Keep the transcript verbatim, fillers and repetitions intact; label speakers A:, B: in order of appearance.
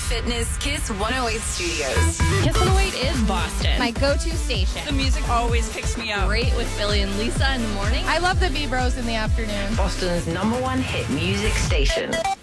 A: Fitness Kiss one oh eight Studios.
B: Kiss one oh eight is Boston.
C: My go-to station.
B: The music always picks me up. Great with Billy and Lisa in the morning.
C: I love the B-Bros in the afternoon.
A: Boston's number one hit music station.